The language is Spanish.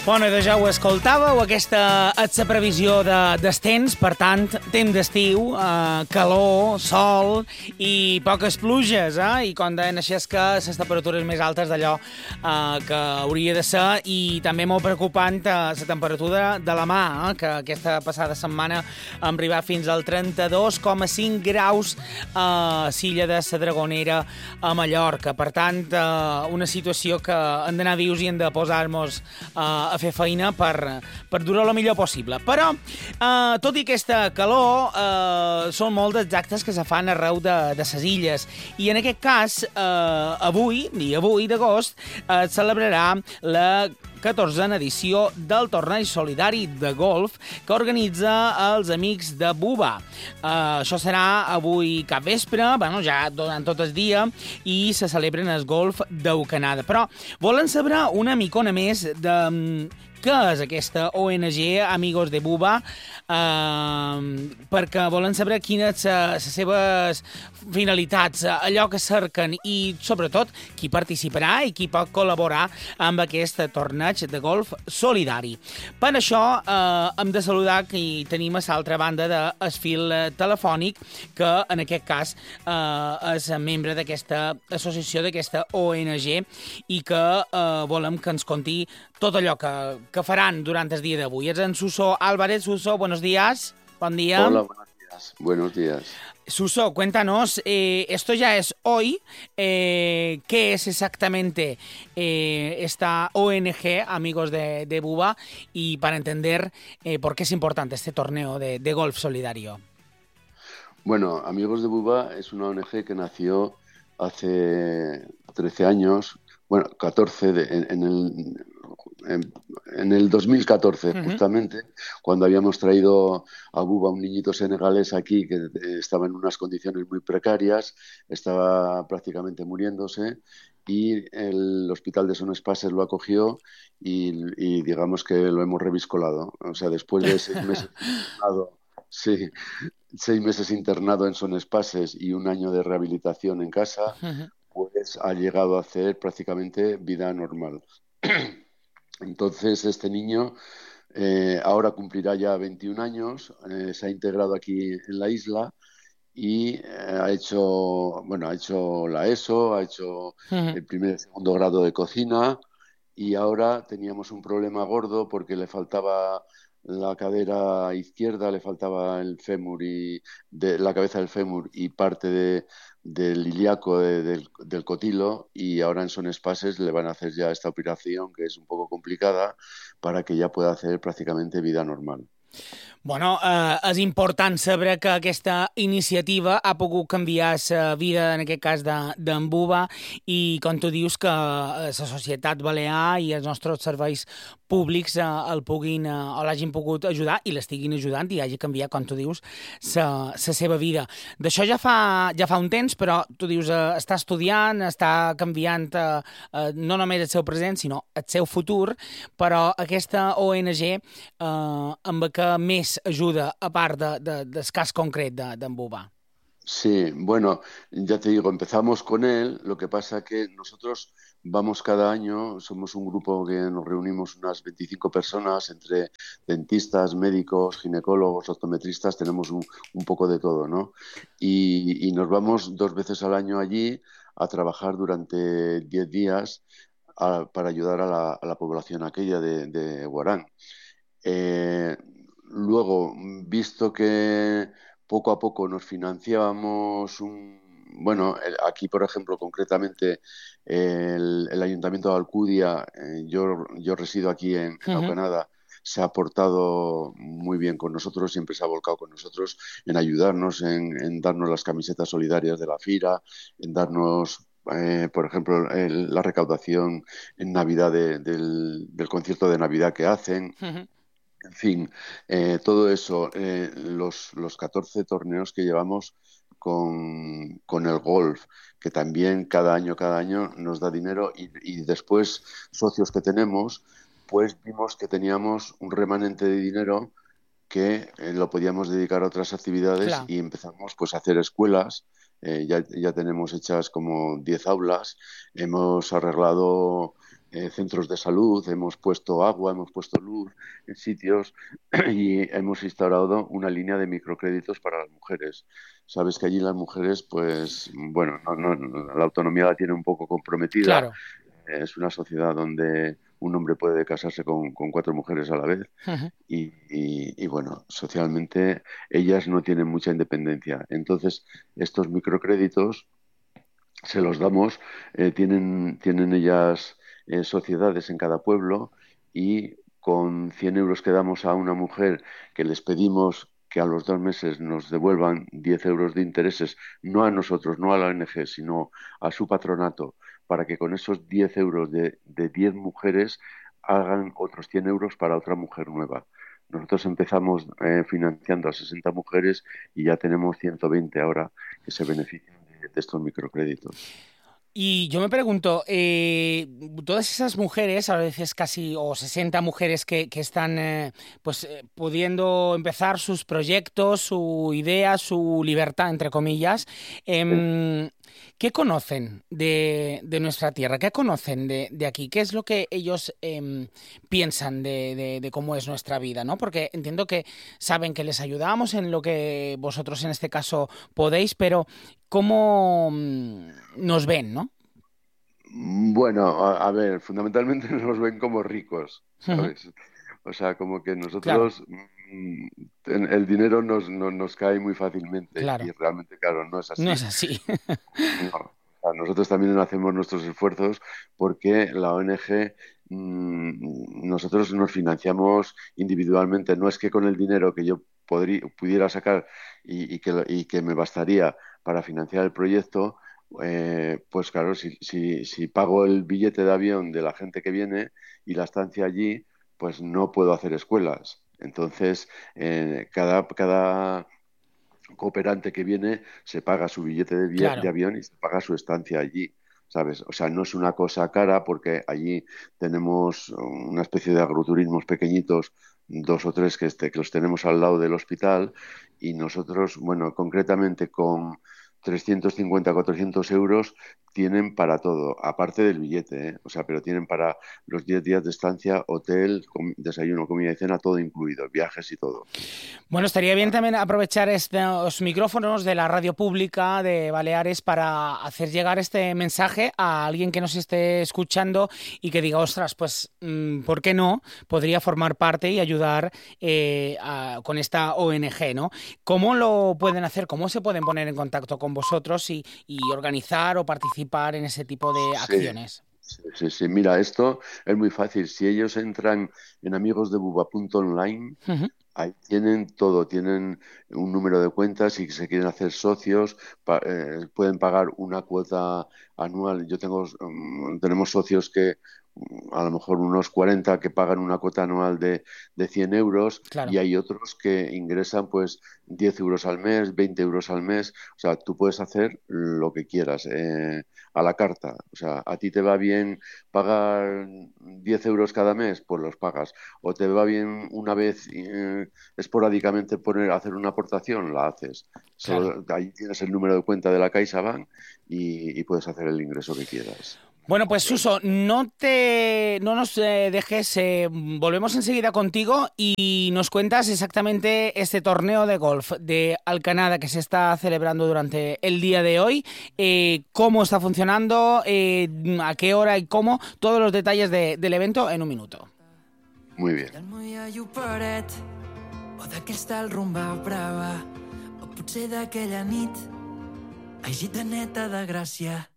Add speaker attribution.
Speaker 1: Bueno, i ja ho escoltàveu, aquesta és la previsió d'estens, per tant, temps d'estiu, calor, sol i poques pluges, i com deien així és que les temperatures més altes d'allò que hauria de ser, i també molt preocupant la temperatura de la mà, que aquesta passada setmana hem arribat fins al 32,5 graus a l'illa de la Dragonera a Mallorca. Per tant, una situació que hem d'anar vius i hem de posar-nos a fer feina per durar el millor possible. Però, tot i aquesta calor, són molt dels actes que se fan arreu de les illes. I en aquest cas, avui, dia 8 d'agost, es celebrarà la 14a edició del torneig solidari de golf que organitza els amics de Buba. Això serà avui capvespre, ja durant tot el dia, i se celebra en el golf d'Eucanada. Però volen saber una micona més de què és aquesta ONG Amigos de Buba, perquè volen saber quines les seves finalitats, allò que cerquen i, sobretot, qui participarà i qui pot col·laborar amb aquest torneig de golf solidari. Per això hem de saludar que tenim a l'altra banda del fil telefònic, que en aquest cas és membre d'aquesta associació, d'aquesta ONG, i que volem que ens conti tot allò que faran durant el dia d'avui. És en Suso Álvarez. Suso, buenos días. Bon dia.
Speaker 2: Hola, buenos días. Buenos días.
Speaker 1: Suso, cuéntanos, esto ya es hoy, ¿qué es exactamente esta ONG, Amigos de Buba, y para entender por qué es importante este torneo de golf solidario?
Speaker 2: Bueno, Amigos de Buba es una ONG que nació hace 13 años, bueno, 14 en el 2014, justamente, cuando habíamos traído a Buba, un niñito senegalés aquí que estaba en unas condiciones muy precarias, estaba prácticamente muriéndose, y el hospital de Son Espases lo acogió y digamos que lo hemos reviscolado. O sea, después de 6 meses internado, 6 meses internado en Son Espases y un año de rehabilitación en casa, pues ha llegado a hacer prácticamente vida normal. Entonces, este niño ahora cumplirá ya 21 años, se ha integrado aquí en la isla y ha hecho la ESO, ha hecho el primer y segundo grado de cocina, y ahora teníamos un problema gordo porque le faltaba la cadera izquierda, le faltaba el fémur la cabeza del fémur y parte del ilíaco del cotilo, y ahora en Son Espases le van a hacer ya esta operación, que es un poco complicada, para que ya pueda hacer prácticamente vida normal.
Speaker 1: Bueno, és important saber que aquesta iniciativa ha pogut canviar la vida, en aquest cas, d'en Buba, i com tu dius, que la societat balear i els nostres serveis públics el puguin o l'hagin pogut ajudar i l'estiguin ajudant i hagi canviat, com tu dius, la seva vida. D'això ja fa un temps, però tu dius, està estudiant, està canviant no només el seu present, sinó el seu futur, però aquesta ONG amb què més ayuda, aparte del caso concreto de Buba?
Speaker 2: Sí, bueno, ya te digo, empezamos con él, lo que pasa que nosotros vamos cada año, somos un grupo que nos reunimos unas 25 personas, entre dentistas, médicos, ginecólogos, optometristas, tenemos un poco de todo, ¿no? Y nos vamos 2 veces al año allí a trabajar durante 10 días para ayudar a la población aquella de Guarán. Luego, visto que poco a poco nos financiábamos aquí, por ejemplo, concretamente el Ayuntamiento de Alcudia, yo resido aquí en Eucanada, se ha portado muy bien con nosotros, siempre se ha volcado con nosotros en ayudarnos, en darnos las camisetas solidarias de la FIRA, en darnos, por ejemplo, la recaudación en Navidad del concierto de Navidad que hacen. En fin, todo eso, los 14 torneos que llevamos con el golf, que también cada año nos da dinero, y después socios que tenemos, pues vimos que teníamos un remanente de dinero que lo podíamos dedicar a otras actividades. Claro. Y empezamos pues a hacer escuelas. Ya tenemos hechas como 10 aulas, hemos arreglado centros de salud, hemos puesto agua, hemos puesto luz en sitios y hemos instaurado una línea de microcréditos para las mujeres. Sabes que allí las mujeres, pues, bueno, la autonomía la tiene un poco comprometida.
Speaker 1: Claro.
Speaker 2: Es una sociedad donde un hombre puede casarse con 4 mujeres a la vez y, bueno, socialmente ellas no tienen mucha independencia. Entonces, estos microcréditos se los damos, tienen ellas sociedades en cada pueblo y con 100 euros que damos a una mujer que les pedimos que a los 2 meses nos devuelvan 10 euros de intereses, no a nosotros, no a la ONG, sino a su patronato, para que con esos 10 euros de 10 mujeres hagan otros 100 euros para otra mujer nueva. Nosotros empezamos financiando a 60 mujeres y ya tenemos 120 ahora que se benefician de estos microcréditos.
Speaker 1: Y yo me pregunto, todas esas mujeres, a veces casi o 60 mujeres que están pudiendo empezar sus proyectos, su idea, su libertad, entre comillas, ¿qué conocen de nuestra tierra? ¿Qué conocen de aquí? ¿Qué es lo que ellos piensan de cómo es nuestra vida, ¿no? Porque entiendo que saben que les ayudamos en lo que vosotros en este caso podéis, pero ¿cómo nos ven, no?
Speaker 2: Bueno, a ver, fundamentalmente nos ven como ricos,
Speaker 1: Ujú.
Speaker 2: ¿sabes? O sea, como que
Speaker 1: Claro,
Speaker 2: nosotros el dinero nos cae muy fácilmente y
Speaker 1: claro.
Speaker 2: realmente, claro, no es
Speaker 1: No
Speaker 2: así.
Speaker 1: es así.
Speaker 2: No. O sea, nosotros también hacemos nuestros esfuerzos porque la ONG, nosotros nos financiamos individualmente. No es que con el dinero que yo pudiera sacar y que me bastaría para financiar el proyecto, pues claro, si pago el billete de avión de la gente que viene y la estancia allí, pues no puedo hacer escuelas. Entonces, cada cooperante que viene se paga su billete de
Speaker 1: Claro.
Speaker 2: avión y se paga su estancia allí, ¿sabes? O sea, no es una cosa cara porque allí tenemos una especie de agroturismos pequeñitos, 2 o 3 que los tenemos al lado del hospital y nosotros, bueno, concretamente con 350, 400 euros tienen para todo, aparte del billete, ¿eh? O sea, pero tienen para los 10 días de estancia, hotel, desayuno, comida y cena, todo incluido, viajes y todo.
Speaker 1: Bueno, estaría bien también aprovechar estos micrófonos de la radio pública de Baleares para hacer llegar este mensaje a alguien que nos esté escuchando y que diga, ostras, pues, ¿por qué no? Podría formar parte y ayudar con esta ONG, ¿no? ¿Cómo lo pueden hacer? ¿Cómo se pueden poner en contacto con vosotros y organizar o participar en ese tipo de
Speaker 2: Sí,
Speaker 1: acciones?
Speaker 2: sí. Mira, esto es muy fácil. Si ellos entran en amigosdebuba.online,
Speaker 1: Ujú.
Speaker 2: ahí tienen todo. Tienen un número de cuentas y se quieren hacer socios, pueden pagar una cuota anual. Tenemos socios que a lo mejor unos 40 que pagan una cuota anual de 100 euros y
Speaker 1: Claro.
Speaker 2: hay otros que ingresan pues 10 euros al mes, 20 euros al mes. O sea, tú puedes hacer lo que quieras. A la carta. O sea, a ti te va bien pagar 10 euros cada mes, pues los pagas. O te va bien una vez esporádicamente hacer una aportación, la haces.
Speaker 1: Claro.
Speaker 2: Solo, ahí tienes el número de cuenta de la CaixaBank y puedes hacer el ingreso que quieras.
Speaker 1: Bueno, pues Suso, no nos dejes, volvemos enseguida contigo y nos cuentas exactamente este torneo de golf de Alcanada que se está celebrando durante el día de hoy, cómo está funcionando, a qué hora y cómo, todos los detalles del evento en un minuto.
Speaker 2: Muy bien.
Speaker 3: O d'aquesta el rumba brava, o potser d'aquella nit, ai, gitaneta de Gràcia,